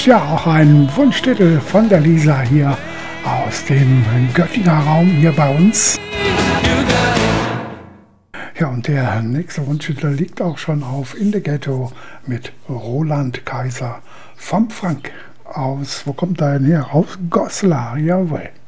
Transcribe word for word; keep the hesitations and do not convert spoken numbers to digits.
ja, auch ein Wunschtitel von der Lisa hier aus dem Göttinger Raum hier bei uns. Ja, und der nächste Wunschtitel liegt auch schon auf In the Ghetto mit Roland Kaiser vom Frank aus, wo kommt er denn her? Aus Goslar, jawohl.